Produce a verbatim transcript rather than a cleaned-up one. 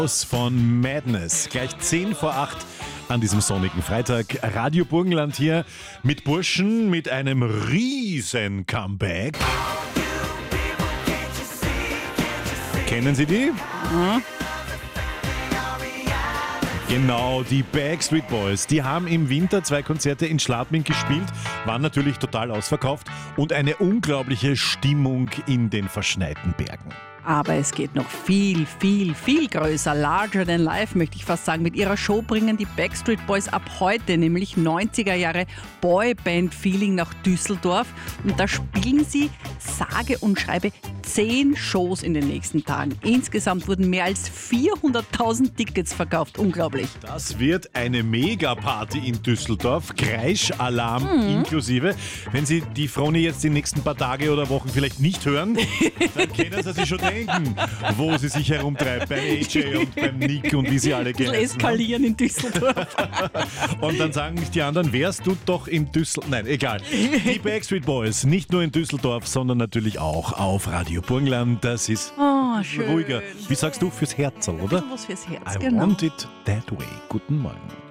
Von Madness. Gleich zehn vor acht an diesem sonnigen Freitag. Radio Burgenland hier mit Burschen mit einem riesen Comeback. Kennen Sie die? Mhm. Genau, die Backstreet Boys. Die haben im Winter zwei Konzerte in Schladming gespielt, waren natürlich total ausverkauft und eine unglaubliche Stimmung in den verschneiten Bergen. Aber es geht noch viel, viel, viel größer. Larger than life, möchte ich fast sagen. Mit ihrer Show bringen die Backstreet Boys ab heute, nämlich neunziger Jahre Boyband-Feeling nach Düsseldorf. Und da spielen sie sage und schreibe zehn Shows in den nächsten Tagen. Insgesamt wurden mehr als vierhunderttausend Tickets verkauft. Unglaublich. Das wird eine Megaparty in Düsseldorf. Kreisch-Alarm mhm. inklusive. Wenn Sie die Froni jetzt die nächsten paar Tage oder Wochen vielleicht nicht hören, dann kennen Sie sich schon denken, wo sie sich herumtreibt, beim A J und beim Nick und wie sie alle geheißen haben. Eskalieren in Düsseldorf. Und dann sagen nicht die anderen, wärst du doch in Düsseldorf. Nein, egal. Die Backstreet Boys, nicht nur in Düsseldorf, sondern natürlich auch auf Radio Burgenland. Das ist oh, schön. ruhiger. Wie sagst du, fürs Herz, oder? Was fürs Herz, I genau. want it that way. Guten Morgen.